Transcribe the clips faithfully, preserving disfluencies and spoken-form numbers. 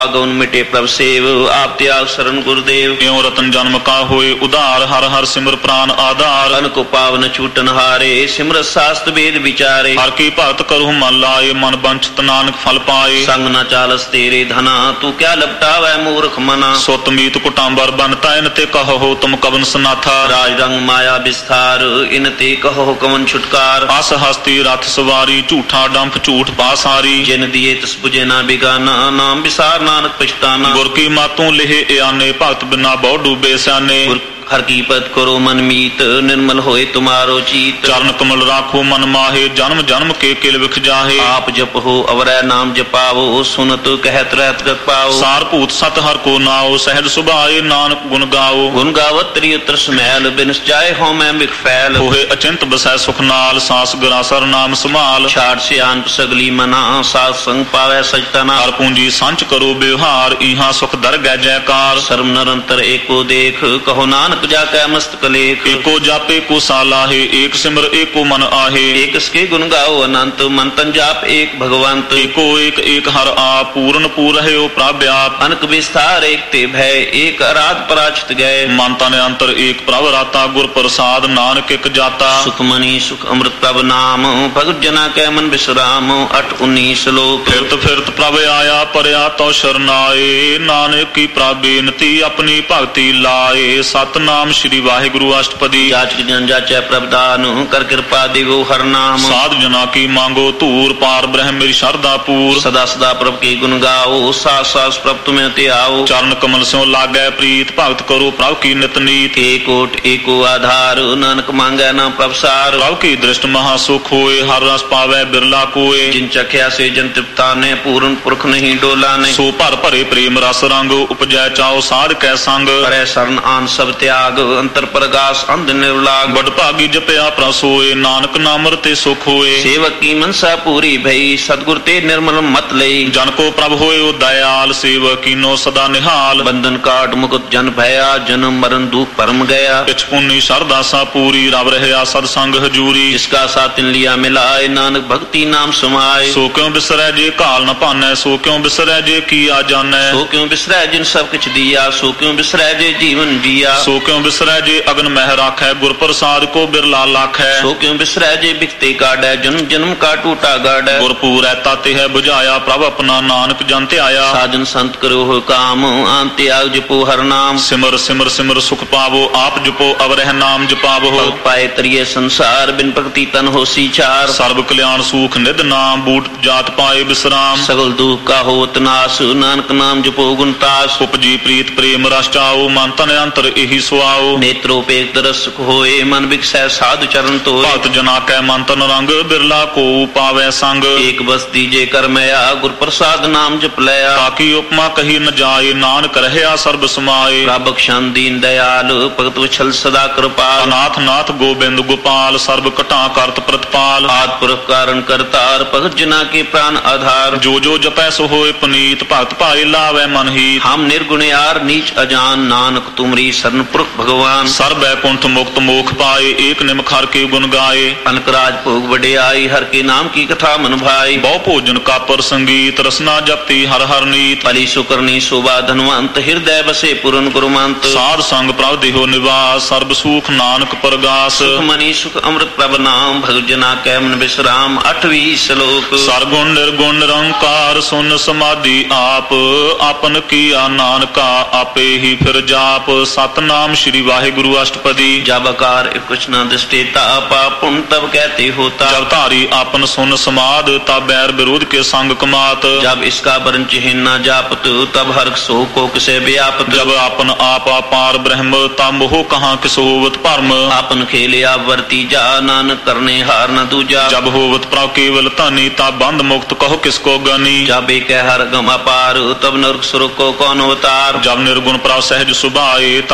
गौन मिटे प्रभ सेव आप त्याग शरण गुरुदेव। इਉ रतन जन्म का होए उधार हर हर सिमर प्राण आधार। अन को पावन छूटन हारे सिमरत शास्त्र वेद विचारे। हर की भगत करहु मन लाए मन बंचित नानक फल पाए। संग न चालस तेरे धना तू क्या लपटावै मूर्ख मना। सुत मीत कुटांबर बनता इन ते कहो तुम कवन सनाथा। राज रंग माया विस्तार इन ते कहो कवन छुटकार। अस हस्ती रथ सवारी झूठा डंफ झूठ पासारी। जिन दिए तस बुझे ना बिगाना नाम विसार नानक पछताना। गुर की मातों लेहे आने भगत बिना बहु डूबे स्याने। हर की पद करो मन मीत निर्मल होए तुम्हारो चीत। चरण कमल राखो मन माहे जन्म जन्म के किल विख जाहे। आप जप हो अवरय नाम जपाओ सुनत कहत रहत गत पाओ। सार भूत सत हर को नाओ सहज सुभाए नानक गुण गाओ। गुण गावत त्रिय तरस मैल बिन जाए हो मैं बिख फैल। होए अचिंत बसै सुख नाल सांस गरासर नाम संभाल। छाड़ से आन सगली मना साध संग पावै सजतना। हर पूंजी संच करो व्यवहार इहा सुख दर गै जयकार। सर्व निरंतर एको देख कहो नानक जाकै मस्तक लेख। एको जापे को सालाहे एक सिमर एको मन आहे। एक इसके गुण गाओ अनंत मन तन जाप एक भगवंत। एको एक एक हर आप पूर्ण पूर है ओ प्राव्याप। अनक विस्तार एक ते भय एक अराध पराचित गए। मन तन अंतर एक प्रभ राता गुर प्रसाद नानक एक जाता। सुख मनी सुख अमृत प्रभ नाम भगत जना कै मन विश्राम। अठ उन्नीस श्लोक। फिरत फिरत प्रभ आया परया तो शरनाए। नानक की प्राबेनती अपनी भक्ति लाए। सतनाम नाम श्री वाहिगुरु अष्टपदी। जाचक जन जाचै प्रभदान कर कृपा दिवो हर नाम। साधु जना की मांगो तूर पार ब्रह्म मेरी श्रद्धा पूर। सदा सदा प्रभ के गुण गाओ सास सास प्रभ तुम्हें ते आओ। चरण कमल स्यों लागै प्रीत भगत करो प्रभ की नित नीत। एक ओट एको आधार नानक मांगै ना प्रभ सार। प्रभ की दृष्ट महासुख होए हर रस पावै बिरला कोय। जिन चख्या से जन तृप्ता ने पूर्ण पुरख नहीं डोला ने। सो भर भरे प्रेम रस रंग उपजै चाओ साध कै संग। परै शरण आन सब त्याग अंतर प्रगास अंध निर्लाग। बड़ भागी जपया प्रसोए नानक नाम रते सुख होए। सेवक की मनसा पूरी भई सतगुर ते निर्मल मत लई। जन को प्रभ होए ओ दयाल सेवक कीनो सदा निहाल। बंधन काट मुकुट जन भया जन्म मरण दुख परम गया। किछ पुन्नी सरदा सा पूरी रब रहया सत्संग हजूरी। जिसका साथ लिया मिलाए नानक भक्ति नाम समाए। सो क्यों बिसरै जे काल न पानै सो क्यों बिसरै जे किया जानै। सो क्यों बिसरै जिन सब किछ दिया सो क्यों बिसरै जे जीवन जिया। सो क्यों बिसरै जे अगन मह राखै गुर प्रसाद को बिरला लाखै। सो क्यों बिसरै जे बिकते काढ़ै जन्म जन्म का टूटा गाढ़ै। गुर पूरै ताते है बुझाया प्रभ अपना नानक जन ते आया। साजन संत करो हो काम आन त्याग जपो हर नाम। सिमर सिमर सिमर सुख पावो आप जपो अवरह नाम जपावो। भगत पाए तरिये संसार बिन भक्ति तन हो सीचार। सर्व कल्याण सुख निध नाम बूट जात पाए विश्राम। सगल दुख का होत नाश नानक नाम जपो गुणतास। उपजी प्रीत प्रेम रस चाओ मन तन अंतर एहि सुआओ। नेत्रोपेक तरस सुख होए मन बिकसै साधु चरण तो। भगत जना कै मन तन रंग बिरला को पावै संग। एक बस दीजे कर मया गुर प्रसाद नाम जप लया। ताकि उपमा कही न जाए नानक रहया सर्ब समाए। बख्शान दीन दयाल भगत वछल सदा कृपाल। अनाथ नाथ गोबिंद गोपाल सर्व कटा करत प्रतिपाल। आद पुरख कारण करतार भगत जना के प्राण आधार। जो जो जपै सो होए पुनीत भगत पाए लावै मन हित। हम निर्गुण यार नीच अजान नानक तुमरी शरण पुरख भगवान। सर बैकुंठ मुक्त मोख पाए एक निमख हर के गुण गाए। अनकराज भोग बड़े आई हर के नाम की कथा मन भाई। बहु भोजन का पर संगीत रसना जपती हर हर नीत। पली सुकरनी शोभा धनवंत हृदय बसे पूरन गुरुमंत। साध संग प्रभ देहो निवास सर्व सुख नानक परगास। सुख मनी सुख अमृत प्रभ नाम भगत जना कै मन विश्राम। अठवीं श्लोक। सरगुण निर्गुण निरंकार सुन समाधि आप। आपन किया नानका आपे ही फिर जाप। सतनाम श्री वाहिगुरु अष्टपदी। जब आकार कुछ न दृष्टेता पापुन तब कहते होता। जब धारी आपन सुन समाद तब बैर विरोध के संग कमात। जब इसका वरण चिन्ह न जापत तब हर सो को किसे व्यापत। जब आपन आप अपार ब्रह्म तब मोह कहाँ किस होवत भरम। आपन खेले वर्ती जा नानक करने हार न दूजा। जब होवत प्रभ केवल तनी तब बंद मुक्त कहो किसको गनी। जब एक हर गम अपार तब नरक सुर को कौन अवतार। जब निर्गुण प्रभ सहज सुभाए तब शिव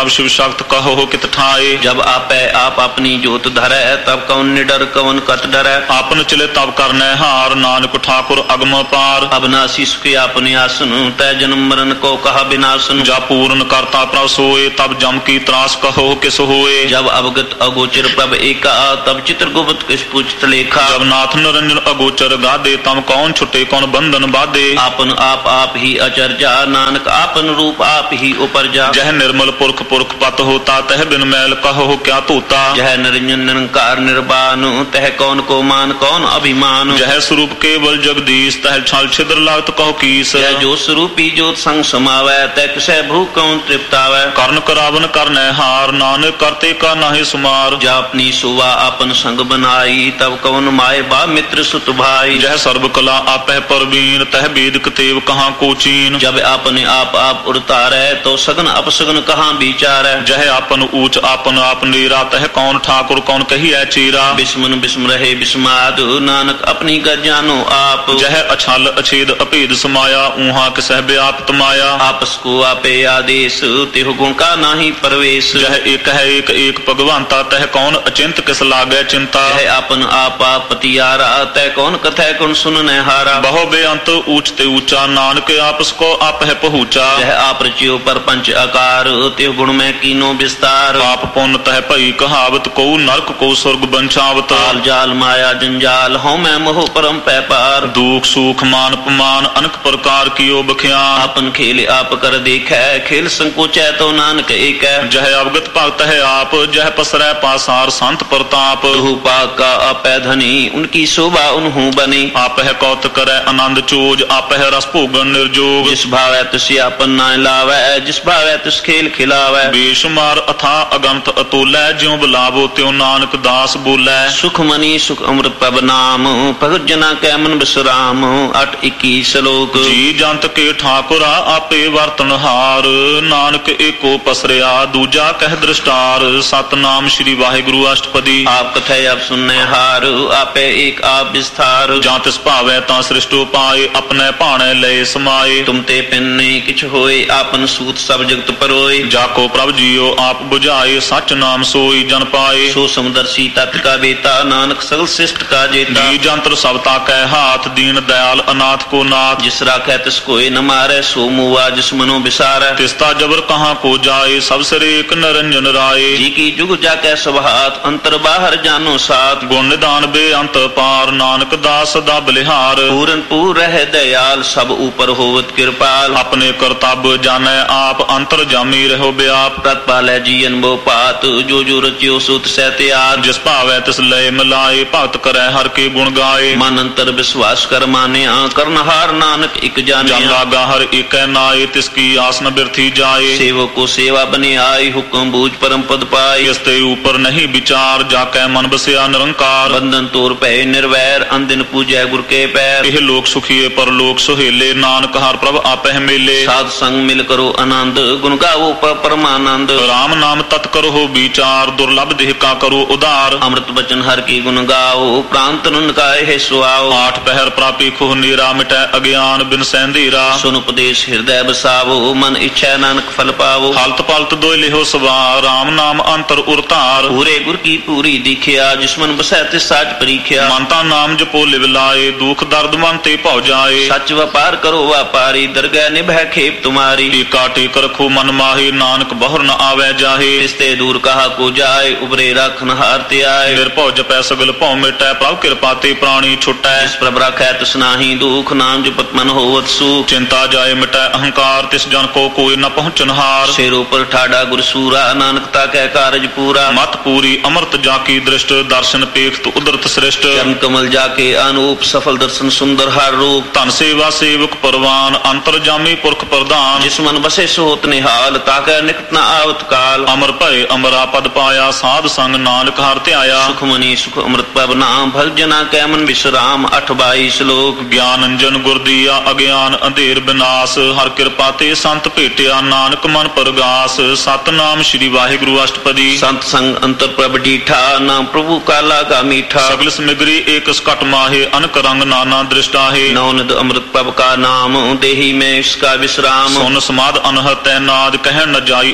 भक्त कहो कित ठाए। जब आपै आप अपनी जोत धरै तब कौन निडर कौन कत डरै। आपन चले तब करने हार नानक ठाकुर अगम पार। अविनाशी सुखे अपने आसन तै जन्म मरण को कहा विनाशन। जा पूर्ण करता प्रभ सोए तब जम की त्रास कहो किस होए। जब अवगत अगोचर प्रभ एका तब चित्रगुप्त किस पूछत लेखा। जब नाथ निरंजन अगोचर गादे तम कौन छुटे कौन बंधन बाधे। आपन आप आप ही अचरजा नानक आपन रूप आप ही उपरजा। जह निर्मल पुरख पुरख पत होता तह बिन मैल कहो क्या तोता। जह निरंजन निरंकार निर्वाण तह कौन को मान कौन अभिमान। जह स्वरूप केवल जगदीश तह छल छिद्र लागत कहो कीस। जह जो स्वरूपी जोत संग समावै तह किसै भूख कौन तृप्तावै। कर्ण करावन करने हार नानक करते का नाहि सुमार। जा अपनी सुवा अपन संग बनाई तब कौन माए बा मित्र सुत भाई। जह सर्व कला आपह परवीन तह वेदिक तेव कहाँ को चीन। जब अपने आप आप उड़तारै तो सगन अपसगन कहाँ विचारै। जह आपन ऊंच आपन आप नीरा तह कौन ठाकुर कौन कहिए चीरा। बिस्मन बिस्म रहे बिस्माद नानक अपनी गज जानो आप। जह अछल अछेद अपेद समाया ऊहा किसह व्याप्त माया। आपस को आपे आदेश तिहु गुण का नाही परवेश। जह एक है एक एक भगवंता तह कौन अचिंत किस लागे चिंता। जह अपन आप आप पतियारा तह कौन कथै कौन सुनने हारा। बहु बेअंत ऊंचते ऊंचा नानक आपस को आप है पहुँचा। जह आप रचियो पर पंच आकार तिहु गुण में कीनो विस्तार। पाप पुण्य तह पई कहावत को नरक को स्वर्ग बंचावत। ताल जाल माया जंजाल हौ मैं मोह परम पैपार। दुख सुख मान अपमान अनेक प्रकार कियो बख्यान। अपन खेल आप कर देखै खेल संकोचै तो नानक एक। जह अवगत भक्त है आप जह पसरै पासार संत प्रताप। तुहु पाक का अपै धनी उनकी शोभा उन्हु बनी। आप है कौत करे आनंद चोज आप है रस भोगन निर्जोग। जिस भावै तुस आपन नाय लावै जिस भावै तुस खेल खिलावै। बेशुमार अथा अगंत अतुलै ज्यों बुलावो त्यों नानक दास बोलै। सुख मनी सुख अमृत प्रभ नाम भगत जना कै मन विश्राम। अठ इक्कीस श्लोक। जी जंत के ठाकुरा आपे वर्तन हार नानक एको पसरिया दूजा कह दृष्टार। सतनाम श्री वाहिगुरु अष्टपदी। आप कथै आप सुनने हार आपे एक आप विस्तार। जां तिस भावै तां सृष्टो पाए अपने भाणे लय समाए। तुम ते पिन्ने किछ होए आपन सूत सब जगत परोए। जाको प्रभ जियो आप बुझाए सच नाम सोई जन पाए। सो समदर्शी तत् का बेता नानक सगल श्रेष्ठ का जेता। जी जंत्र सबता कै हाथ दीन दयाल अनाथ को नाथ। जिस राखै तिस कोई न मारै सो मुआ जिस मनो बिसारै। तिस्ता जबर कहाँ को जाए सब सिरे एक निरंजन राय। जी की जुग जाकै सब हाथ अंतर बाहर जानो साथ। गुण निदान बे अंत पार नानक दास सदा बलिहार। पूरन पूर रह दयाल सब ऊपर होवत कृपाल। अपने करतब जाने आप अंतर जामी रहो व्याप। तत्पालै जीवन बो पात जो जो रचियो सुत सहत्यार। जिस भावै तिस लय मिलाए भक्त करे हर के गुण गाए। मन अंतर विश्वास कर मानिया करनहार नानक एक जाने। जन लागा हर एक नाए तिसकी आस न बिरथी जाए। सेवक को सेवा बने आई हुक्म बूझ परम पद पाए। इसते ऊपर नहीं विचार जाकै मन बसिया निरंकार। बंधन तोर पै निर्वैर अंदिन पूजै गुर के पैर। यह लोक सुखिए पर लोक सुहेले नानक हर प्रभ आपह मेले। साध संग मिल करो आनंद गुण गावो पर परमानंद। राम नाम तत् करो हो विचार दुर्लभ देह का करो उदार। अमृत बचन हर की गुण गाओ प्रांत नुन गाए है सुआओ। आठ पहर प्रापी खुह नीरा मिटै अज्ञान बिन सैंधीरा। सुन उपदेश हृदय बसावो मन इच्छा नानक फल पावो। हालत पालत दो लिहो सवार राम नाम अंतर उरतार। पूरे गुर की पूरी दिखिया जिसमन बसै तिस साच परीख्या। मनता नाम जपो लिव लाए दुख दर्द मन ते भौ जाए। सच व्यापार करो व्यापारी दरगह निभै खेप तुम्हारी। टीका टेक रखो मन माहे नानक बहुर न आवे जाहे। तिस्ते दूर कहा को जाए उबरे रखन हार ते आए। निर्भौ जपै सगल भौ मिटै प्रभ कृपा ते प्राणी छुटै। जिस प्रभ राखै तिस नाहि दुख नाम जपत मन होवत सुख। चिंता जाए मिटै अहंकार तिस जन को कोई न पहुंचनहार। सिर ऊपर ठाडा गुर सूरा नानकता कै कारज पूरा। मत पूरी अमृत जाकी दृष्ट दर्शन पेख उदरत श्रेष्ठ। चरण कमल जाके अनूप सफल दर्शन सुंदर हर रूप। धन सेवा सेवक परवान अंतर जामी पुरख प्रधान। जिस मन बसे सोत निहाल ताकै निकट न आवत काल। अमर भय अमरा पद पाया साध संग नानक हर त्याया। सुख मनी सुख अमृत पब नाम भल जना कै मन विश्राम। अठ बाई श्लोक। ज्ञान अंजन गुर दिया अज्ञान अंधेर विनाश। हर कृपा ते संत भेटिया नानक मन परगास। सतनाम श्री वाहिगुरु अष्टपदी। संत संग अंतर प्रभ डीठा नाम प्रभु का लागा मीठा। सगल समिग्री एक सकट माहे अनक रंग नाना दृष्टा है। नौनद अमृत प्रभ का नाम देही में इसका विश्राम। सुन समाद अनहत नाद कह न जाई आचार्य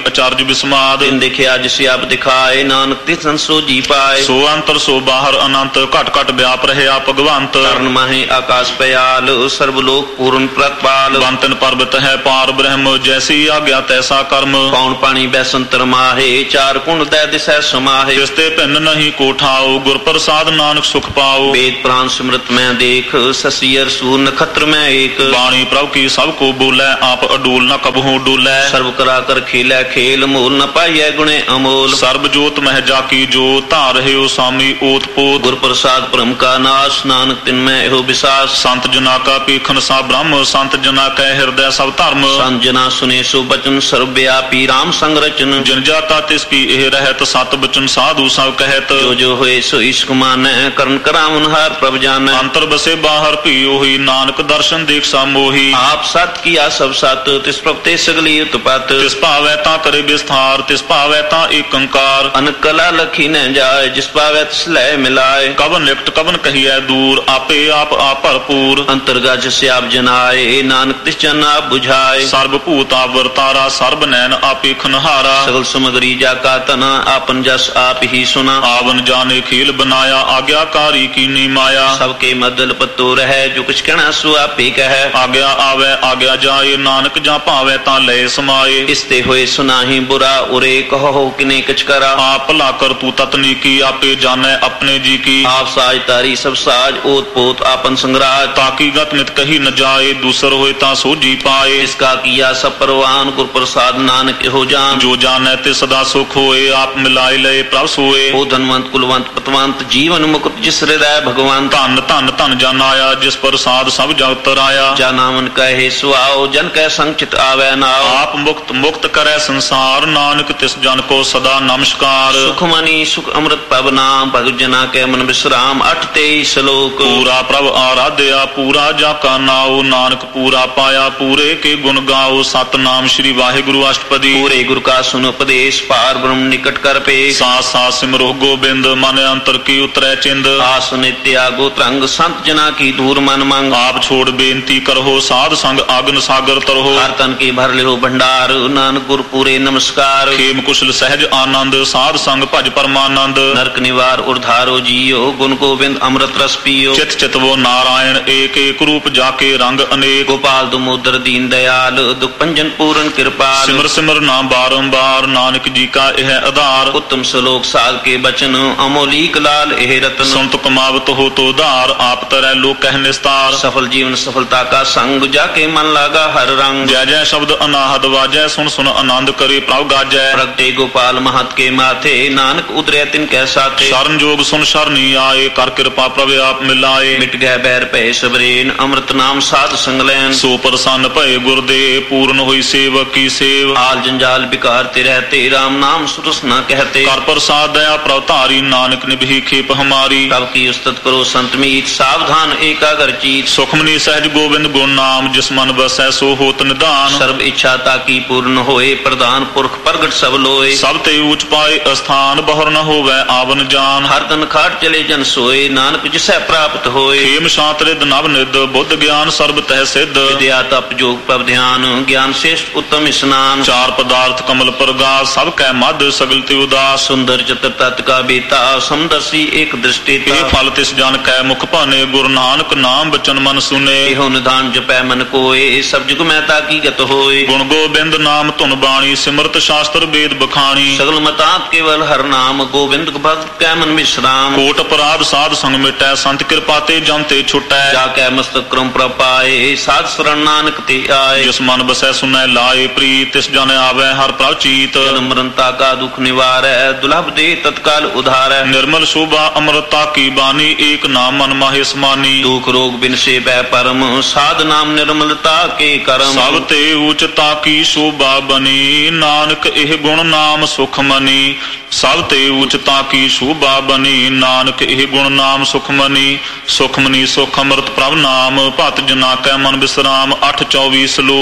ਵਿਸਮਾਦ। ਤਿਨ ਦੇਖਿਆ ਜਿਸ ਆਪ ਦਿਖਾਏ, ਨਾਨਕ ਤਿਸ ਸੰਸੋ ਜੀ ਪਾਏ। ਸੋ ਅੰਤਰ ਸੋ ਬਾਹਰ ਅਨੰਤ, ਘਟ ਘਟ ਵਿਆਪ ਰਹਿਆ ਭਗਵੰਤ। ਕਰਨ ਮਾਹੇ ਆਕਾਸ਼ ਪਿਆਲ, ਸਰਬ ਲੋਕ ਪੂਰਨ ਪ੍ਰਤਪਾਲ। ਬੰਤਨ ਪਰਬਤ ਹੈ ਪਾਰ ਬ੍ਰਹਮ, ਜੈਸੀ ਆਗਿਆ ਤੈਸਾ ਕਰਮ। ਪੌਣ ਪਾਣੀ ਬੈਸੰਤਰ ਮਾਹੇ, ਚਾਰ ਕੁੰਡ ਦੈ ਦਿਸੈ ਸਮਾਹੇ। ਤਿਸ ਤੇ ਭਿੰਨ ਨਹੀਂ ਕੋ ਠਾਓ, ਗੁਰ ਪ੍ਰਸਾਦ ਨਾਨਕ ਸੁਖ ਪਾਓ। ਵੇਦ ਪ੍ਰਾਨ ਸਿਮਰਤ ਮੈਂ ਦੇਖ, ਸਸੀਅਰ ਸੂਰ ਨਖਤਰ ਮੈਂ ਏਕ। ਬਾਣੀ ਪ੍ਰਭ ਕੀ ਸਭ ਕੋ ਬੋਲੇ, ਆਪ ਅਡੂਲ ਨ ਕਬਹੂ ਡੋਲੇ। ਸਰਬ ਕਰਾ ਕਰ ਖੇਲੇ ਖੇਲ, ਮੋਲ ਨ ਪਾਈਐ ਗੁਣੇ ਅਮੋਲ। ਸਰਬ ਜੋਤ ਮਹਿ ਜਾਕੀ ਜੋਤ, ਧਾਰ ਰਹਿਓ ਸਾਮੀ ਓਤ ਪੋਤ। ਗੁਰ ਪ੍ਰਸਾਦ ਭ੍ਰਮ ਕਾ ਨਾਸ਼, ਨਾਨਕ ਤਿਨ ਮੈਂ ਇਹੋ ਵਿਸਾਸ। ਸੰਤ ਜਨਾ ਕਾ ਪੀਖਨ ਸਾ ਬ੍ਰਹਮ, ਸੰਤ ਜਨਾ ਕੈ ਹਿਰਦੈ ਸਭ ਧਰਮ। ਸੰਤ ਜਨਾ ਸੁਨੇ ਸੋ ਬਚਨ, ਸਰਬ ਵਿਆਪੀ ਰਾਮ ਸੰਗ ਰਚਨ। ਜਨ ਜਾਤਾ ਤਿਸ ਕੀ ਇਹ ਰਹਿਤ, ਸਤ ਬਚਨ ਸਾਧੂ ਸਭ ਕਹਿਤ। ਜੋ ਜੋ ਹੋਏ ਸੋ ਈਸ਼ਕ ਮਾਨੈ, ਕਰਨ ਕਰਾਵਨ ਹਾਰ ਪ੍ਰਭ ਜਾਨੈ। ਅੰਤਰ ਬਸੇ ਬਾਹਰ ਭੀ ਉਹੀ, ਨਾਨਕ ਦਰਸ਼ਨ ਦੇਖ ਸਾ ਮੋਹੀ। ਆਪ ਸਤ ਕੀਆ ਸਭ ਸਤ, ਤਿਸ ਪ੍ਰਭ ਤੇ ਸਗਲੀ ਉਤਪਤ। ਤਿਸ ਭਾਵੈ ਤਾਂ ਕਰੇ ਵਿਸਥਾਰ, ਤਿਸ ਭਾਵੈ ਤਾਂ ਏਕ ਓੰਕਾਰ। ਅਨਕ ਕਲਾ ਲਖੀ ਨ ਜਾਏ, ਜਿਸ ਪਾਵੈ ਤਿਸ ਲੈ ਮਿਲਾਏ। ਕਵਨ ਨਿਕਟ ਕਵਨ ਕਹੀਐ ਦੂਰ, ਆਪੇ ਆਪ ਆਪ ਭਰਪੂਰ। ਅੰਤਰਗਤ ਜਿਸ ਆਪ ਜਨਾਏ, ਨਾਨਕ ਤਿਸ ਜਨ ਆਪ ਬੁਝਾਏ। ਸਰਬ ਭੂਤ ਆਪ ਵਰਤਾਰਾ, ਸਰਬ ਨੈਣ ਆਪੇ ਖਨਹਾਰਾ। ਸਗਲ ਸਮਗਰੀ ਜਾ ਕਾ ਤਨਾ, ਆਪਨ ਜਸ ਆਪ ਹੀ ਸੁਨਾ। ਆਵਨ ਜਾਣੇ ਖੇਲ ਬਨਾਇਆ, ਆਗਿਆਕਾਰੀ ਕੀਨੀ ਮਾਇਆ। ਸਭ ਕੇ ਮਦਲ ਪਤੋ ਰਹਿ, ਜੋ ਕੁਛ ਕਹਿਣਾ ਸੋ ਆਪੇ ਕਹੈ। ਆਗਿਆ ਆਵੈ ਆਗਿਆ ਜਾਏ, ਨਾਨਕ ਜਾਂ ਭਾਵੈ ਤਾਂ ਲੈ ਸਮਾਏ। ਇਸ ਤੇ ਹੋਏ ਸੁਨਾਹੀ ਬੁਰਾ, ਉਰੇ ਕਹੋ ਕਿਨੇ ਕਿਛ ਕਰਾ। ਆਪ ਭਲਾ ਕਰ ਤੂੰ ਤਤਨੀ ਕੀ, ਆਪੇ ਜਾਣੈ ਆਪਣੇ ਜੀ ਕੀ। ਆਪ ਸਾਜ ਤਾਰੀ ਸਭ ਸਾਜ, ਓਤ ਪੋਤ ਆਪਨ ਸੰਗਰਾਜ। ਤਾਕੀ ਗਤ ਨਿਤ ਕਹੀ ਨ ਜਾਏ, ਦੂਸਰ ਹੋਏ ਤਾਂ ਸੋਝੀ ਪਾਏ। ਇਸ ਕਾ ਕੀਆ ਸਭ ਪਰਵਾਨ, ਗੁਰ ਪ੍ਰਸਾਦ ਨਾਨਕ ਇਹੋ ਜਾਨ। ਜੋ ਜਾਣੈ ਤੇ ਸਦਾ ਸੁਖ ਹੋਏ, ਆਪ ਮਿਲਾਏ ਲਏ ਪ੍ਰਭ ਸੋਏ। ਉਹ ਧਨਵੰਤ ਕੁਲਵੰਤ ਪਤਵੰਤ, ਜੀਵਨ ਮੁਕਤ ਜਿਸ ਹਿਰਦੈ ਭਗਵਾਨ। ਧੰਨ ਧੰਨ ਧੰਨ ਜਨ ਆਇਆ, ਜਿਸ ਪ੍ਰਸਾਦ ਸਭ ਜਗਤ ਰਾਇਆ। ਜਾ ਨਾਮਨ ਕਹੇ ਸੁਆਓ, ਜਨ ਕੈ ਸੰਗ ਚਿਤ ਆਵੈ ਨਾਉ। ਆਪ ਮੁਕਤ ਮੁਕਤ ਕਰੈ ਸੰਸਾਰ, ਨਾਨਕ ਤਿਸ ਜਨ ਕੋ ਸਦਾ ਨਮਸਕਾਰ। ਸੁਖ ਮਨੀ ਸੁਖ ਅੰਮ੍ਰਿਤ ਪਵ ਨਾਮ, ਭਗਤ ਜਨਾ ਕੈ ਮਨ ਵਿਸਰਾਮ। ਅਠ ਤੇਈ ਸ਼ਲੋਕ। ਪੂਰਾ ਪ੍ਰਭ ਆਰਾਧਿਆ, ਪੂਰਾ ਜਾ ਕਾ ਨਾਉ। ਨਾਨਕ ਪੂਰਾ ਪਾਇਆ, ਪੂਰੇ ਕੇ ਗੁਣ ਗਾਓ। ਸਤਨਾਮ ਸ੍ਰੀ ਵਾਹਿਗੁਰੂ ਅਸ਼ਟਪਦੀ। ਪੂਰੇ ਗੁਰ ਕਾ ਸੁਨ ਉਪਦੇਸ਼, ਪਾਰ ਬ੍ਰਹਮ ਨਿਕਟ ਕਰ ਪੇਖ। ਸਾਸ ਸਾਸ ਸਿਮਰੋ ਗੋਬਿੰਦ, ਮਨ ਅੰਤਰ ਕੀ ਉਤਰੈ ਚਿੰਦ। ਆਸ ਨਿਤਿਆ ਗੋ ਤਰੰਗ, ਸੰਤ ਜਨਾ ਕੀ ਦੂਰ ਮਨ ਮੰਗ। ਆਪ ਛੋੜ ਬੇਨਤੀ ਕਰੋ, ਸਾਧ ਸੰਗ ਆਗਨ ਸਾਗਰ ਤਰੋ। ਹਰ ਤਨ ਕੀ ਭਰ ਲਿਓ ਭੰਡਾਰ, ਨਾਨਕ ਗੁਰ ਪੂਰੇ ਨਮਸਕਾਰ। ਖੇਮ ਕੁਸ਼ਲ ਸਹਿਜ ਆਨੰਦ, ਸਾਧ ਸੰਗ ਭਜ ਪਰਮਾਨੰਦ। ਨਰਕ ਨਿਵਾਰ ਉਰਧਾਰੋ ਜੀਓ, ਗੁਣ ਗੋਬਿੰਦ ਅੰਮ੍ਰਿਤ ਰਸ ਪੀਓ। ਚਿਤ ਚਿਤਵੋ ਨਾਰਾਇਣ, ਏਕ ਏਕ ਰੂਪ ਜਾਕੇ ਰੰਗ ਅਨੇਕ। ਗੋਪਾਲ ਦਮੋਦਰ ਦੀਨ ਦਇਆਲ, ਦੁਖ ਭੰਜਨ ਪੂਰਨ ਕਿਰਪਾਲ। ਸਿਮਰ ਸਿਮਰ ਨਾਮ ਬਾਰੰਬਾਰ, ਨਾਨਕ ਜੀ ਕਾ ਇਹ ਆਧਾਰ। ਉੱਤਮ ਸ਼ਲੋਕ ਸਾਧ ਕੇ ਬਚਨ, ਅਮੋਲੀਕ ਲਾਲ ਇਹ ਰਤਨ। ਸੰਤ ਕਮਾਵਤ ਹੋ ਤੋ ਧਾਰ, ਆਪ ਤਰੈ ਲੋਕ ਕਹਿ ਨਿਸਤਾਰ। ਸਫਲ ਜੀਵਨ ਸਫਲਤਾ ਕਾ ਸੰਗ, ਜਾਕੇ ਮਨ ਲਾਗਾ ਹਰ ਰੰਗ। ਜੈ ਜੈ ਸ਼ਬਦ ਅਨਾਹਦ ਵਾਜੈ, ਸੁਣ ਸੁਣ ਆਨੰਦ ਕਰੇ ਪ੍ਰਭ ਗਾਜੈ। ਪ੍ਰਗਟੇ ਗੋਪਾਲ ਮਹਤ ਕੇ ਮਾਥੇ, ਨਾਨਕ ਉਦਰਿਆ ਤਿਨ ਕੈ ਸਾਥੇ। ਸ਼ਰਨ ਜੋਗ ਸੁਨ ਸ਼ਰਨੀ ਆਏ, ਕਰ ਕਿਰਪਾ ਪ੍ਰਭ ਆਪ ਮਿਲਾਏ। ਮਿਟ ਗਏ ਬੈਰ ਭੈ ਸਬਰੇਨ, ਅੰਮ੍ਰਿਤ ਨਾਮ ਸਾਧ ਸੰਗ ਲੈਨ। ਸੋ ਪ੍ਰਸੰਨ ਭਏ ਗੁਰਦੇ, ਪੂਰਨ ਹੋਈ ਸੇਵਕ ਕੀ ਸੇਵ। ਆਲ ਜੰਜਾਲ ਬਿਕਾਰ ਤੇ ਰਹਤੇ, ਰਾਮ ਨਾਮ ਸੁਰਸ ਨ ਕਹਤੇ। ਕਰ ਪ੍ਰਸਾਦ ਦਇਆ ਪ੍ਰਭ ਧਾਰੀ, ਨਾਨਕ ਨਿਭੀ ਖੇਪ ਹਮਾਰੀ। ਪ੍ਰਭ ਕੀ ਉਸਤਤ ਕਰੋ ਸੰਤ ਮੀਤ, ਸਾਵਧਾਨ ਏਕਾਗਰ ਚੀਤ। ਸੁਖਮਨੀ ਸਹਿਜ ਗੋਬਿੰਦ ਗੁਣ ਨਾਮ, ਜਿਸ ਮਨ ਵਸੈ ਸੋ ਹੋਤ ਨਿਧਾਨ। ਸਰਬ ਇੱਛਾ ਤਾਕੀ ਪੂਰਨ ਹੋਏ, ਪ੍ਰਧਾਨ ਪੁਰਖ ਪ੍ਰਗਟ ਸਭ ਲੋਏ। ਸਭ ਤੇ ਊਚ ਪਾਏ ਅਸਥਾਨ, ਬਹੁਰ ਨ ਹੋਵੈ ਆਵਨ ਜਾਨ। ਹਰ ਤਨ ਖਾਟ ਚਲੇ ਜਨ ਸੋਏ, ਨਾਨਕ ਜਿਸੈ ਪ੍ਰਾਪਤ ਹੋਏ। ਖੇਮ ਸ਼ਾਂਤ ਰਿਦ ਨਵ ਨਿਦ, ਬੁੱਧ ਗਿਆਨ ਸਰਬ ਤਹਿ ਸਿੱਧ। ਵਿਦਿਆ ਤਪ ਜੋਗ ਪ੍ਰਭ ਧਿਆਨ, ਗਿਆਨ ਸ੍ਰੇਸ਼ਟ ਉੱਤਮ ਇਸਨਾਨ। ਚਾਰ ਪਦਾਰਥ ਕਮਲ ਪ੍ਰਗਾਸ, ਸਭ ਕੈ ਮਧ ਸਗਲ ਤੇ ਉਦਾਸ। ਸੁੰਦਰ ਚਤਰ ਤਤ ਕਾ ਬੀਤਾ, ਸਮਦਰਸੀ ਏਕ ਦ੍ਰਿਸ਼ਟੀ। ਇਹ ਫਲ ਤਿਸ ਜਨ ਕੈ ਮੁਖ ਭਾਨੇ, ਗੁਰੂ ਨਾਨਕ ਨਾਮ ਬਚਨ ਮਨ ਸੁਨੇ। ਇਹੋ ਨਿਧਾਨ ਜਪੈ ਮਨ ਕੋਏ, ਸਭ ਜੁਗ ਮੈਂ ਤਾਕੀ ਗਤ ਹੋਏ। ਗੁਣ ਗੋਬਿੰਦ ਨਾਮ ਧੁਨ ਬਾਣੀ, ਸਿਮਰਤ ਸ਼ਾਸਤਰ ਵੇਦ ਬਖਾਣੀ। ਸਗਲ ਮਤਾਤ ਕੇਵਲ ਹਰ ਨਾਮ, ਗੋਬਿੰਦ ਭਗਤ ਕੈ ਮਨ ਵਿਸਰਾਮ। ਕੋਟ ਅਪਰਾਧ ਸਾਧ ਸੰਗ ਮਿਟੈ, ਸੰਤ ਕਿਰਪਾ ਤੇ ਜਮ ਤੇ ਛੁਟੈ। ਜਾ ਕੈ ਮਸਤਕ ਕਰਮ ਪ੍ਰਪਾਏ, ਸਾਧ ਸਰਣ ਨਾਨਕ ਤੇ ਆਏ। ਜਿਸ ਮਨ ਬਸੈ ਸੁਨੈ ਲਾਏ ਪ੍ਰੀਤ, ਤਿਸ ਜਨ ਆਵੈ ਹਰ ਪ੍ਰਭ ਚੀਤ। ਜਨਮ ਮਰਨਤਾ ਕਾ ਦੁਖ ਨਿਵਾਰੈ, ਦੁਲਭ ਦੇ ਤਤਕਾਲ ਉਧਾਰੈ। ਨਿਰਮਲ ਸ਼ੋਭਾ ਅੰਮ੍ਰਿਤਾ ਕੀ ਬਾਣੀ, ਏਕ ਨਾਮ ਮਨ ਮਾਹੇ ਸਮਾਨੀ। ਦੁਖ ਰੋਗ ਬਿਨ ਸੇ ਬੈ ਪਰਮ, ਸਾਧ ਨਾਮ ਨਿਰਮਲਤਾ ਕੇ ਕਰਮ। ਸਭ ਤੇ ਊਚਤਾ ਕੀ ਸ਼ੋਭਾ ਬਨੀ, ਨਾਨਕ ਇਹ ਗੁਣ ਨਾਮ ਸੁਖ ਮਨੀ। ਸਭ ਤੇ ਊਚਤਾ ਕੀ ਸ਼ੋਭਾ ਬਨੀ, ਨਾਨਕ ਇਹ ਗੁਣ ਨਾਮ ਸੁਖ ਮਨੀ। ਸੁਖ ਮਨੀ ਸੁਖ ਅੰਮ੍ਰਿਤ ਪ੍ਰਭ ਨਾਮ, ਭਤ ਜਨਾ ਕੈ ਮਨ ਵਿਸਰਾਮ। ਅੱਠ ਚੌਵੀ ਸਲੋਕ।